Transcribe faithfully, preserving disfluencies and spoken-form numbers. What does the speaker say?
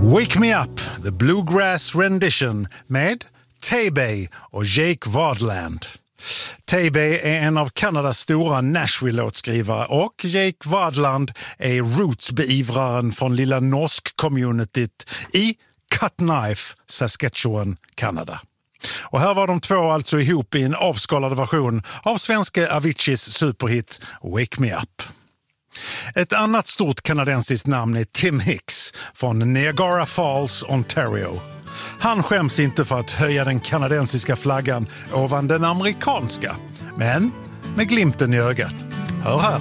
Wake Me Up, The Bluegrass Rendition med Tay-Bay och Jake Wadland. Tay-Bay är en av Kanadas stora Nashville-låtskrivare och Jake Wadland är roots-beivraren från lilla norsk-communityt i Cutknife, Saskatchewan, Kanada. Och här var de två alltså ihop i en avskalad version av svenska Aviciis superhit Wake Me Up. Ett annat stort kanadensiskt namn är Tim Hicks från Niagara Falls, Ontario. Han skäms inte för att höja den kanadensiska flaggan ovan den amerikanska, men med glimten i ögat. Hör här.